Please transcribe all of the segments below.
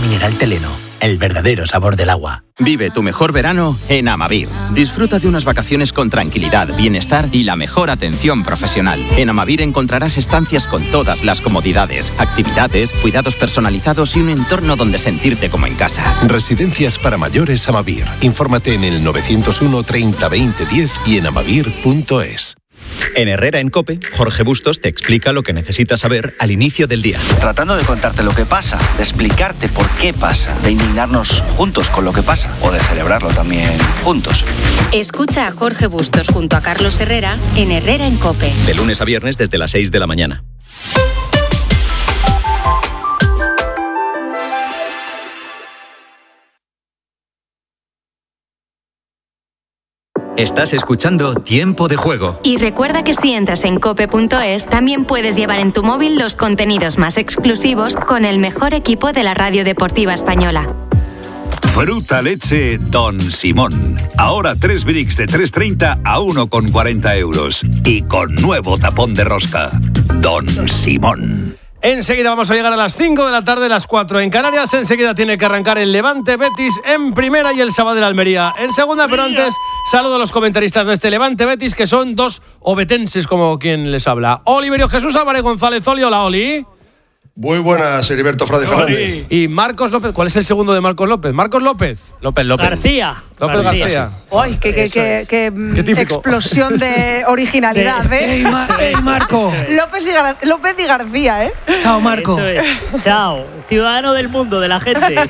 mineral Teleno, el verdadero sabor del agua. Vive tu mejor verano en Amavir. Disfruta de unas vacaciones con tranquilidad, bienestar y la mejor atención profesional. En Amavir encontrarás estancias con todas las comodidades, actividades, cuidados personalizados y un entorno donde sentirte como en casa. Residencias para mayores Amavir. Infórmate en el 901 30 20 10 y en amavir.es. En Herrera en COPE, Jorge Bustos te explica lo que necesitas saber al inicio del día. Tratando de contarte lo que pasa, de explicarte por qué pasa, de indignarnos juntos con lo que pasa o de celebrarlo también juntos. Escucha a Jorge Bustos junto a Carlos Herrera en Herrera en COPE. De lunes a viernes desde las 6 de la mañana. Estás escuchando Tiempo de Juego. Y recuerda que si entras en cope.es, también puedes llevar en tu móvil los contenidos más exclusivos con el mejor equipo de la radio deportiva española. Fruta leche Don Simón. Ahora 3 bricks de 3,30 a 1,40 euros. Y con nuevo tapón de rosca. Don Simón. Enseguida vamos a llegar a las 5 de la tarde, las 4 en Canarias. Enseguida tiene que arrancar el Levante Betis en primera y el Sabadell Almería en segunda. Pero antes, saludo a los comentaristas de este Levante Betis, que son dos obetenses, como quien les habla. Oliverio Jesús Álvarez González. Oli, hola, Oli. Muy buenas, Heriberto Frade Fernández. Y Marcos López. ¿Cuál es el segundo de Marcos López? Marcos López. López. García. López García. ¡Ay, qué explosión de originalidad, ¿eh? ¡Ey, Marco! López y García, ¿eh? Chao, Marco. Eso es. Chao. Ciudadano del mundo, de la gente.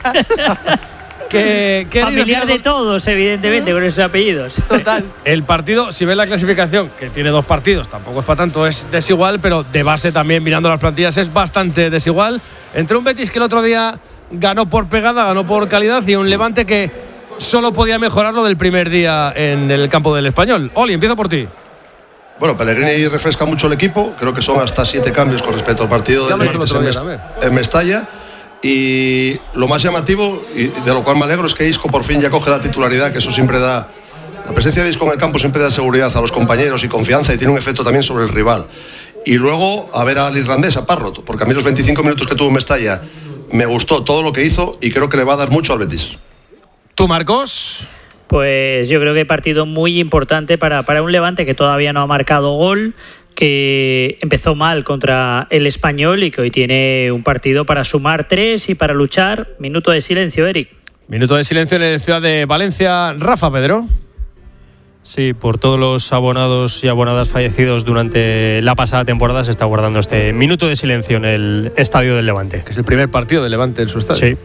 Familiar de todos, evidentemente, con esos apellidos. Total. El partido, si ves la clasificación, que tiene 2 partidos, tampoco es para tanto, es desigual, pero de base también, mirando las plantillas, es bastante desigual. Entre un Betis que el otro día ganó por pegada, ganó por calidad, y un Levante que solo podía mejorar lo del primer día en el campo del Español. Oli, empiezo por ti. Bueno, Pellegrini refresca mucho el equipo, creo que son hasta 7 cambios con respecto al partido del martes en Mestalla. Y lo más llamativo, y de lo cual me alegro, es que Isco por fin ya coge la titularidad, que eso siempre da. La presencia de Isco en el campo siempre da seguridad a los compañeros y confianza, y tiene un efecto también sobre el rival. Y luego a ver al irlandés, a Parrott, porque a mí los 25 minutos que tuvo en Mestalla me gustó todo lo que hizo y creo que le va a dar mucho al Betis. ¿Tú, Marcos? Pues yo creo que partido muy importante para un Levante que todavía no ha marcado gol, que empezó mal contra el Español y que hoy tiene un partido para sumar 3 y para luchar. Minuto de silencio, Eric. Minuto de silencio en la ciudad de Valencia. Rafa, Pedro. Sí, por todos los abonados y abonadas fallecidos durante la pasada temporada se está guardando este minuto de silencio en el Estadio del Levante. Que es el primer partido del Levante en su estadio. Sí.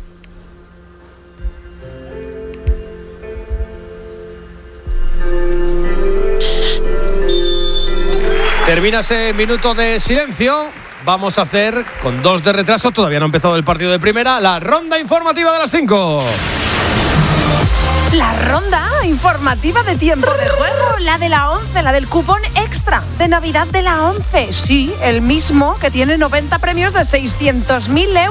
Termina ese minuto de silencio. Vamos a hacer, con 2 de retraso, todavía no ha empezado el partido de primera, la ronda informativa de las 5. La ronda informativa de Tiempo de Juego, la de la 11, la del cupón extra de Navidad de la 11. Sí, el mismo que tiene 90 premios de 600.000 euros.